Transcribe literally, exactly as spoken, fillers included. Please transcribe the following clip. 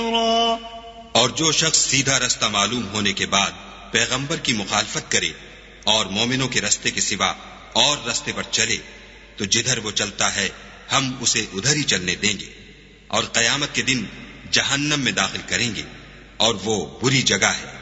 और जो शख्स सीधा रास्ता मालूम होने के बाद पैगंबर की मुखालफत करे और मोमिनों के रास्ते के सिवा और रास्ते पर चले, तो जिधर वो चलता है हम उसे उधर ही चलने देंगे और कयामत के दिन जहन्नम में दाखिल करेंगे और वो बुरी जगह है।